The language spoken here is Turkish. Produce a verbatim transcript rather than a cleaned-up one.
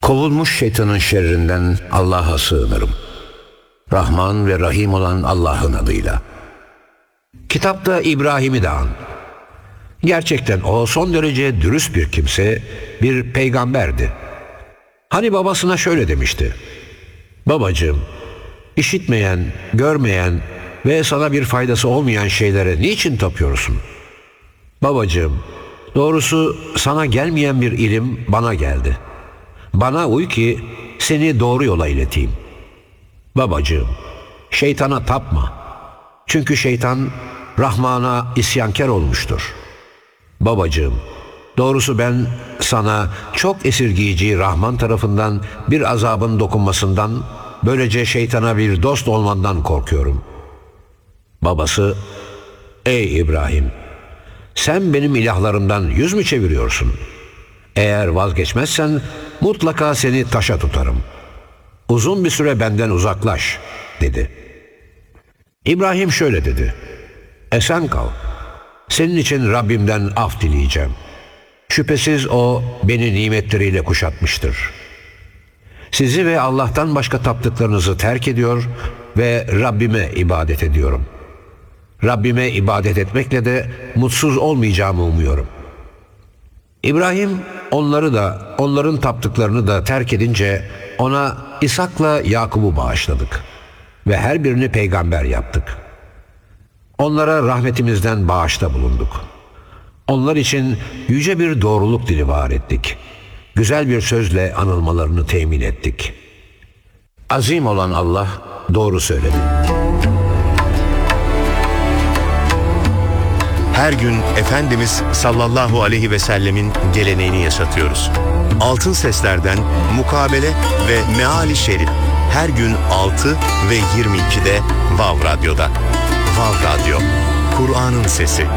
Kovulmuş şeytanın şerrinden Allah'a sığınırım. Rahman ve Rahim olan Allah'ın adıyla. Kitapta İbrahim'i de an. Gerçekten o son derece dürüst bir kimse, bir peygamberdi. Hani babasına şöyle demişti: "Babacığım, işitmeyen, görmeyen ve sana bir faydası olmayan şeylere niçin tapıyorsun? Babacığım, doğrusu sana gelmeyen bir ilim bana geldi. Bana uy ki seni doğru yola ileteyim. Babacığım, şeytana tapma. Çünkü şeytan Rahman'a isyankar olmuştur. Babacığım, doğrusu ben sana çok esirgiyici Rahman tarafından bir azabın dokunmasından, böylece şeytana bir dost olmandan korkuyorum." Babası: "Ey İbrahim, sen benim ilahlarımdan yüz mü çeviriyorsun? Eğer vazgeçmezsen mutlaka seni taşa tutarım. Uzun bir süre benden uzaklaş," dedi. İbrahim şöyle dedi: "Esen kal. Senin için Rabbimden af dileyeceğim. Şüphesiz o beni nimetleriyle kuşatmıştır. Sizi ve Allah'tan başka taptıklarınızı terk ediyor ve Rabbime ibadet ediyorum. Rabbime ibadet etmekle de mutsuz olmayacağımı umuyorum." İbrahim onları da, onların taptıklarını da terk edince ona İshak'la Yakub'u bağışladık ve her birini peygamber yaptık. Onlara rahmetimizden bağışta bulunduk. Onlar için yüce bir doğruluk dili var ettik. Güzel bir sözle anılmalarını temin ettik. Azim olan Allah doğru söyledi. Her gün Efendimiz sallallahu aleyhi ve sellemin geleneğini yaşatıyoruz. Altın Sesler'den Mukabele ve Meali Şerif her gün altı ve yirmi ikide Vav Radyo'da. Vav Radyo, Kur'an'ın sesi.